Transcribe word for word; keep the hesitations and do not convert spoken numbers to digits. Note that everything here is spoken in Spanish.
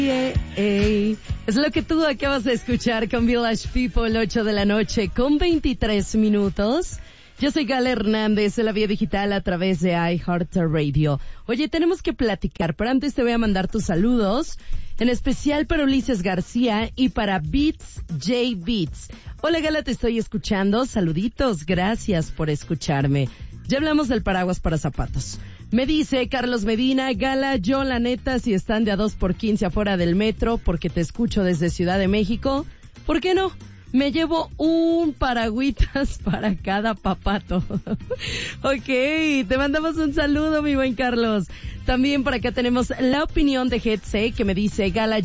Ey, es lo que tú acabas de escuchar con Village People, ocho de la noche con veintitrés minutos. Yo soy Gala Hernández, de la vía digital a través de iHeartRadio. Oye, tenemos que platicar, pero antes te voy a mandar tus saludos, en especial para Ulises García y para Beats J Beats. Hola Gala, te estoy escuchando, saluditos, gracias por escucharme. Ya hablamos del paraguas para zapatos. Me dice Carlos Medina, Gala, yo la neta, si están de a dos por quince afuera del metro, porque te escucho desde Ciudad de México, ¿por qué no? Me llevo un paragüitas para cada papato. Ok, te mandamos un saludo, mi buen Carlos. También por acá tenemos la opinión de Getse, que me dice, Gala,